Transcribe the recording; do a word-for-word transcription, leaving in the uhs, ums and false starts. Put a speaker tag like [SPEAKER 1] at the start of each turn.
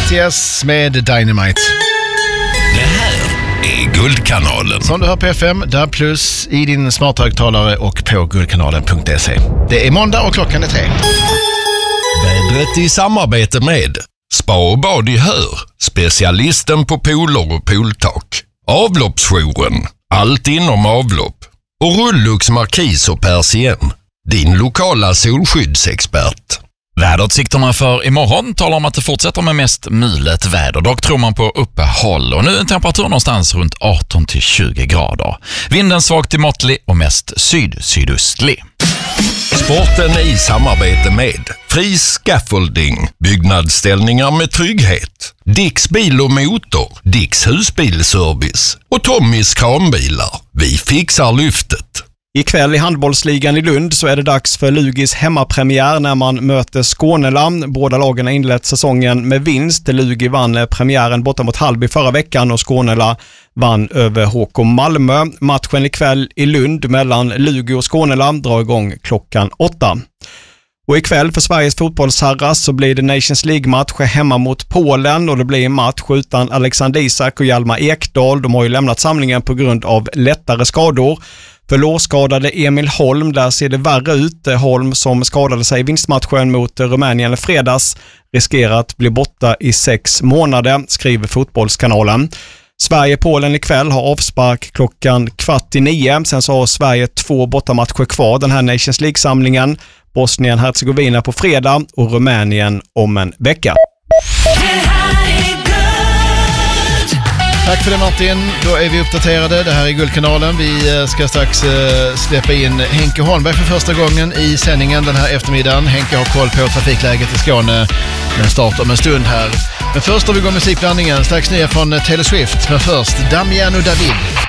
[SPEAKER 1] B T S med Dynamite.
[SPEAKER 2] Det här är Guldkanalen.
[SPEAKER 1] Som du hör på F M, där plus i din smarthögtalare och på guldkanalen punkt se. Det är måndag och klockan är tre.
[SPEAKER 2] Vädret i samarbete med Spa och bad i Hör, specialisten på pooler och pooltak. Avloppsjouren, allt inom avlopp. Och Rullux Markis och Persien, din lokala solskyddsexpert.
[SPEAKER 3] Väderutsikterna för imorgon talar om att det fortsätter med mest mulet väder. Dock tror man på uppehåll och nu är en temperatur någonstans runt arton till tjugo grader. Vinden svagt till måttlig och mest syd-sydöstlig.
[SPEAKER 2] Sporten i samarbete med Fris Scaffolding, byggnadsställningar med trygghet. Dicks bil och motor, Dicks husbilservice och Tommys kranbilar. Vi fixar lyftet.
[SPEAKER 4] Ikväll i handbollsligan i Lund så är det dags för Lugis hemmapremiär när man möter Skånela. Båda lagen har inlett säsongen med vinst. Lugi vann premiären borta mot Hallby förra veckan och Skånela vann över H K Malmö. Matchen ikväll i Lund mellan Lugi och Skånela drar igång klockan åtta. Och ikväll för Sveriges fotbollsherrar så blir det Nations League-match hemma mot Polen och det blir en match utan Alexander Isak och Hjalmar Ekdal. De har ju lämnat samlingen på grund av lättare skador. För lårskadade Emil Holm, där ser det värre ut. Holm som skadade sig i vinstmatchen mot Rumänien i fredags riskerar att bli borta i sex månader, skriver Fotbollskanalen. Sverige-Polen ikväll har avspark klockan kvart i nio. Sen så har Sverige två bortamatcher kvar den här Nations League-samlingen. Bosnien-Herzegovina på fredag och Rumänien om en vecka.
[SPEAKER 1] Tack för det Martin, då är vi uppdaterade. Det här är Guldkanalen. Vi ska strax uh, släppa in Henke Holmberg för första gången i sändningen den här eftermiddagen. Henke har koll på trafikläget i Skåne med start om en stund här. Men först har vi går musikblandningen, strax nya från Taylor Swift. Men först Damiano David.